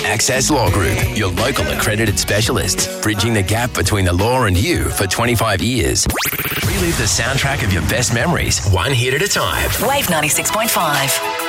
Access Law Group, your local accredited specialists, bridging the gap between the law and you for 25 years. Relive the soundtrack of your best memories, one hit at a time. Wave 96.5.